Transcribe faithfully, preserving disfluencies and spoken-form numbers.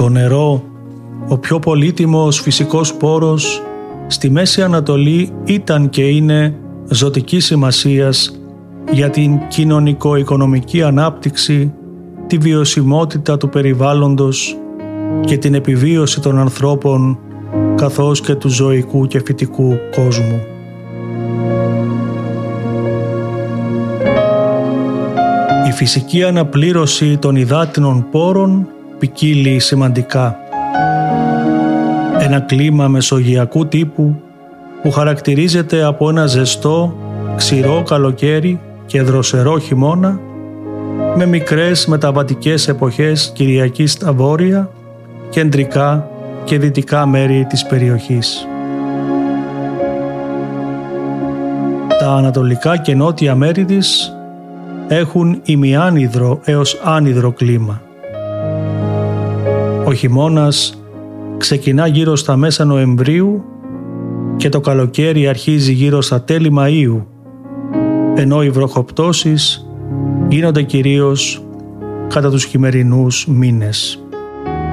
Το νερό, ο πιο πολύτιμος φυσικός πόρος, στη Μέση Ανατολή ήταν και είναι ζωτικής σημασίας για την κοινωνικο-οικονομική ανάπτυξη, τη βιωσιμότητα του περιβάλλοντος και την επιβίωση των ανθρώπων καθώς και του ζωικού και φυτικού κόσμου. Η φυσική αναπλήρωση των υδάτινων πόρων ποικίλει σημαντικά. Ένα κλίμα μεσογειακού τύπου που χαρακτηρίζεται από ένα ζεστό, ξηρό καλοκαίρι και δροσερό χειμώνα, με μικρές μεταβατικές εποχές Κυριακής στα βόρεια, κεντρικά και δυτικά μέρη της περιοχής. Τα ανατολικά και νότια μέρη της έχουν ημιάνυδρο έως άνυδρο κλίμα. Ο χειμώνας ξεκινά γύρω στα μέσα Νοεμβρίου και το καλοκαίρι αρχίζει γύρω στα τέλη Μαΐου, ενώ οι βροχοπτώσεις γίνονται κυρίως κατά τους χειμερινούς μήνες.